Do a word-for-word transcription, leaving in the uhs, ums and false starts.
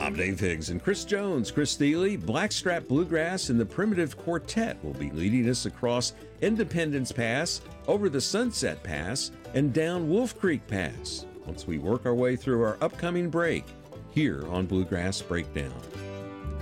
I'm Dave Higgs, and Chris Jones, Chris Thiele, Blackstrap Bluegrass, and the Primitive Quartet will be leading us across Independence Pass, over the Sunset Pass, and down Wolf Creek Pass once we work our way through our upcoming break here on Bluegrass Breakdown.